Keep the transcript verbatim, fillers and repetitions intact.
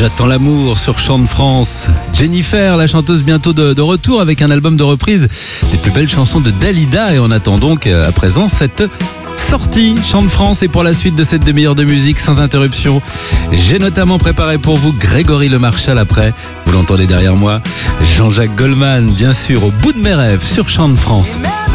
J'attends l'amour sur Chant de France. Jennifer, la chanteuse, bientôt de, de retour avec un album de reprise des plus belles chansons de Dalida. Et on attend donc à présent cette sortie Chant de France. Et pour la suite de cette demi-heure de musique sans interruption, j'ai notamment préparé pour vous Grégory Le Marchal après. Vous l'entendez derrière moi. Jean-Jacques Goldman, bien sûr, au bout de mes rêves sur Chant de France.